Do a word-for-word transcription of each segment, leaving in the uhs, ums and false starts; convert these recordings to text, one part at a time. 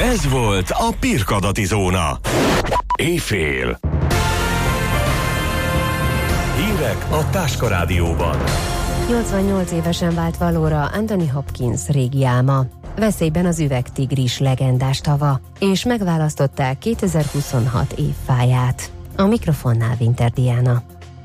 Ez volt a Pirkadati Zóna. Éjfél. Hírek a Táska Rádióban. nyolcvannyolc évesen vált valóra Anthony Hopkins régi álma. Veszélyben az üvegtigris legendás tava, és megválasztották kétezer-huszonhat évfáját. A mikrofonnál Winter Diana.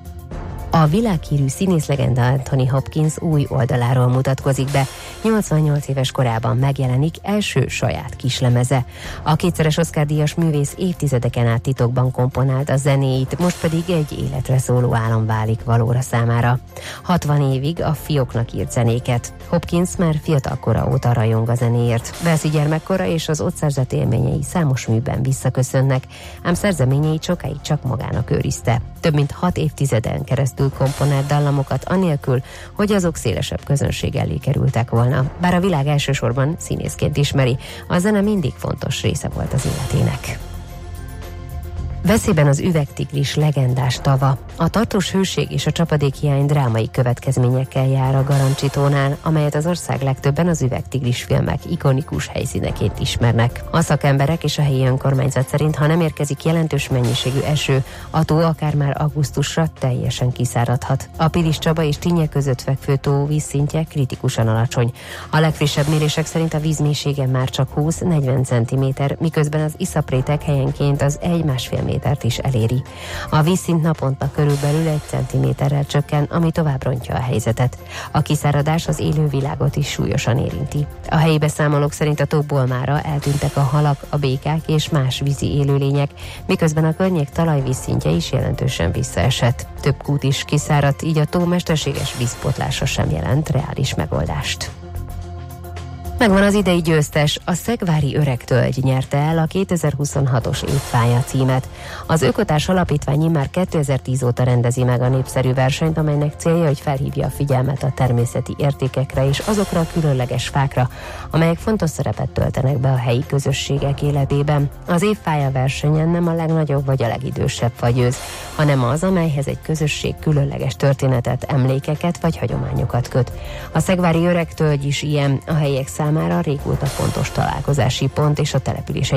A világhírű színészlegenda Anthony Hopkins új oldaláról mutatkozik be. nyolcvannyolc éves korában megjelenik első saját kislemeze. A kétszeres Oscar-díjas művész évtizedeken át titokban komponált a zenéit, most pedig egy életre szóló álom válik valóra számára. hatvan évig a fióknak írt zenéket. Hopkins már fiatalkora óta rajong a zenéért. Velszi gyermekkora és az ott szerzett élményei számos műben visszaköszönnek, ám szerzeményeit sokáig csak magának őrizte. Több mint hat évtizeden keresztül komponált dallamokat anélkül, hogy azok szélesebb közönség elé kerültek volna. Bár a világ elsősorban színészként ismeri, a zene mindig fontos része volt az életének. Veszélyben az üvegtigris legendás tava. A tartós hőség és a csapadékhiány drámai következményekkel jár a Garancsi-tónál, amelyet az ország legtöbben az üvegtigris filmek ikonikus helyszíneként ismernek. A szakemberek és a helyi önkormányzat szerint, ha nem érkezik jelentős mennyiségű eső, a tó akár már augusztusra teljesen kiszáradhat. A Pilis-Csaba és Tinnye között fekvő tó vízszintje kritikusan alacsony. A legfrissebb mérések szerint a vízmélysége már csak húsz-negyven centiméter, miközben az iszapréteg helyenként az egy-másfél métert is eléri. A vízszint naponta körülbelül egy centiméterrel csökken, ami tovább rontja a helyzetet. A kiszáradás az élővilágot is súlyosan érinti. A helyi beszámolók szerint a tóból mára eltűntek a halak, a békák és más vízi élőlények, miközben a környék talajvízszintje is jelentősen visszaesett. Több kút is kiszáradt, így a tó mesterséges vízpótlása sem jelent reális megoldást. Megvan az idei győztes, a Szegvári Öregtölgy nyerte el a kétezer-huszonhatos évfája címet. Az Ökotárs Alapítvány immár kétezer-tíz óta rendezi meg a népszerű versenyt, amelynek célja, hogy felhívja a figyelmet a természeti értékekre és azokra a különleges fákra, amelyek fontos szerepet töltenek be a helyi közösségek életében. Az évfája versenyen nem a legnagyobb vagy a legidősebb fa győz, hanem az, amelyhez egy közösség különleges történetet, emlékeket vagy hagyományokat köt. A Szegvári Öregtölgy is ilyen, a helyiek számára régóta fontos találkozási pont, és a település egy